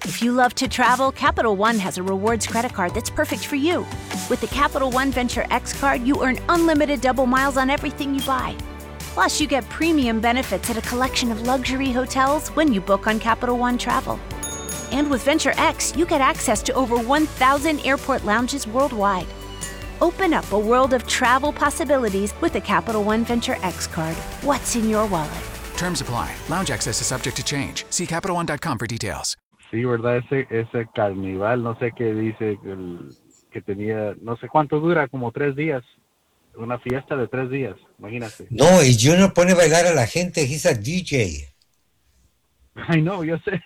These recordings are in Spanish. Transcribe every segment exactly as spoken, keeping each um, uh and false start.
If you love to travel, Capital One has a rewards credit card that's perfect for you. With the Capital One Venture X card, you earn unlimited double miles on everything you buy. Plus, you get premium benefits at a collection of luxury hotels when you book on Capital One Travel. And with Venture X, you get access to over one thousand airport lounges worldwide. Open up a world of travel possibilities with the Capital One Venture X card. What's in your wallet? Terms apply. Lounge access is subject to change. See Capital One dot com for details. Sí, ¿verdad? Ese, ese carnival, no sé qué dice, el, que tenía, no sé cuánto dura, como tres días. Una fiesta de tres días, imagínate. No, y Junior pone a bailar a la gente, he's a D J. Ay, no, yo sé.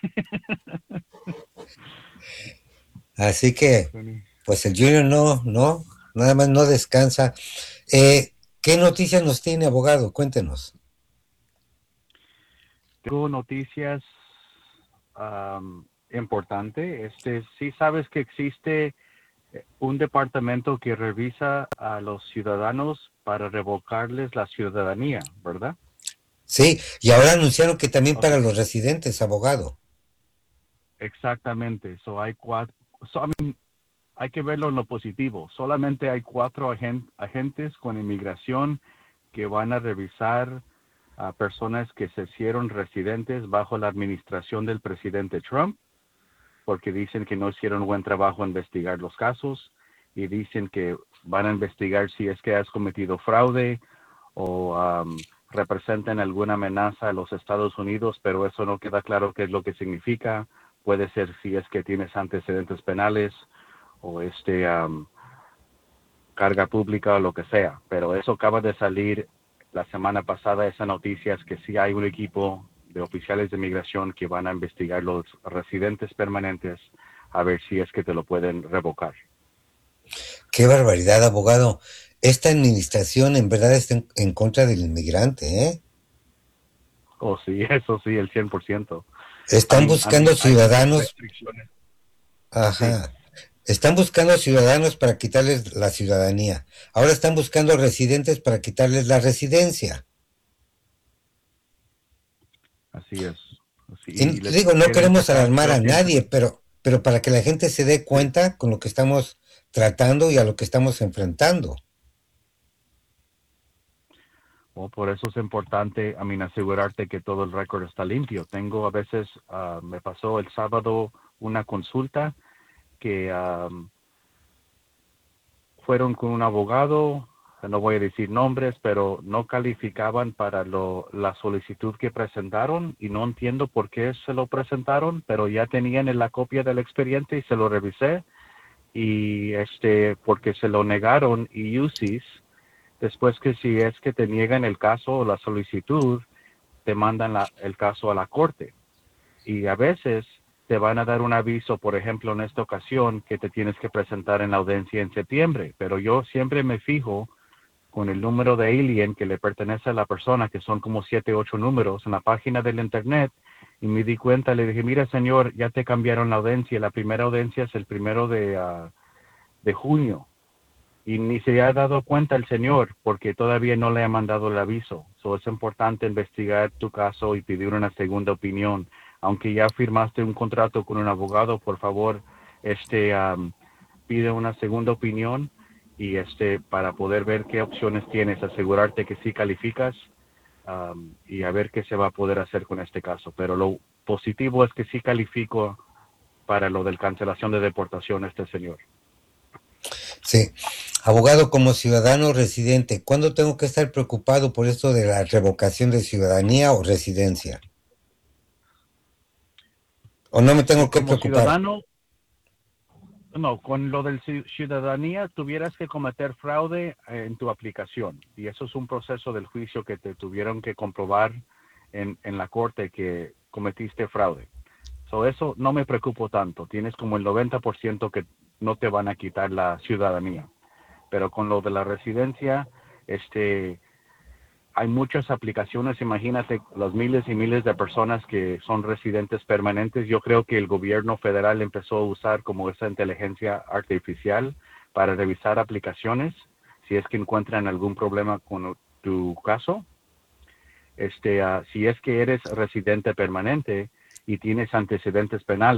Así que, pues el Junior no, no, nada más no descansa. Eh, ¿Qué noticias nos tiene, abogado? Cuéntenos. Tengo noticias um, importantes. Este, sí sabes que existe un departamento que revisa a los ciudadanos para revocarles la ciudadanía, ¿verdad? Sí, y ahora anunciaron que también Okay. para los residentes, abogado. Exactamente. So hay cuatro. So, I mean, hay que verlo en lo positivo. Solamente hay cuatro agen, agentes con inmigración que van a revisar a personas que se hicieron residentes bajo la administración del presidente Trump, porque dicen que no hicieron buen trabajo en investigar los casos y dicen que van a investigar si es que has cometido fraude o um, representan alguna amenaza a los Estados Unidos, pero eso no queda claro qué es lo que significa. Puede ser si es que tienes antecedentes penales o este um, carga pública o lo que sea, pero eso acaba de salir la semana pasada. Esa noticia es que sí hay un equipo de oficiales de migración que van a investigar los residentes permanentes a ver si es que te lo pueden revocar. Qué barbaridad, abogado. Esta administración en verdad está en, en contra del inmigrante, ¿eh? Oh, sí, eso sí, el cien por ciento. Están I mean, buscando I mean, ciudadanos. Sí. Ajá. Están buscando ciudadanos para quitarles la ciudadanía. Ahora están buscando residentes para quitarles la residencia. Así es. Así, Y, y les digo, no quieren queremos sacar, alarmar a creo que nadie, entre- pero, pero para que la gente se dé cuenta con lo que estamos tratando y a lo que estamos enfrentando. Oh, por eso es importante, a mí, asegurarte que todo el récord está limpio. Tengo a veces, uh, me pasó el sábado una consulta que um, fueron con un abogado, no voy a decir nombres, pero no calificaban para lo, la solicitud que presentaron y no entiendo por qué se lo presentaron, pero ya tenían en la copia del expediente y se lo revisé y este porque se lo negaron y U C I S, después que si es que te niegan el caso o la solicitud, te mandan la, el caso a la corte y a veces te van a dar un aviso, por ejemplo, en esta ocasión, que te tienes que presentar en la audiencia en septiembre, pero yo siempre me fijo con el número de alien que le pertenece a la persona, que son como siete, ocho números en la página del internet, y me di cuenta, le dije, mira señor, ya te cambiaron la audiencia, la primera audiencia es el primero de, uh, de junio, y ni se ha dado cuenta el señor, porque todavía no le ha mandado el aviso. So, es importante investigar tu caso y pedir una segunda opinión. Aunque ya firmaste un contrato con un abogado, por favor, este, um, pide una segunda opinión y este para poder ver qué opciones tienes, asegurarte que sí calificas um, y a ver qué se va a poder hacer con este caso. Pero lo positivo es que sí califico para lo del cancelación de deportación este señor. Sí. Abogado, como ciudadano residente, ¿cuándo tengo que estar preocupado por esto de la revocación de ciudadanía o residencia? ¿O no me tengo que Como preocupar? ciudadano, no, con lo de ciudadanía tuvieras que cometer fraude en tu aplicación y eso es un proceso del juicio que te tuvieron que comprobar en, en la corte que cometiste fraude. So, eso no me preocupo tanto. Tienes como el noventa por ciento que no te van a quitar la ciudadanía. Pero con lo de la residencia, este, hay muchas aplicaciones. Imagínate los miles y miles de personas que son residentes permanentes. Yo creo que el gobierno federal empezó a usar como esa inteligencia artificial para revisar aplicaciones si es que encuentran algún problema con tu caso. Este, uh, si es que eres residente permanente y tienes antecedentes penales,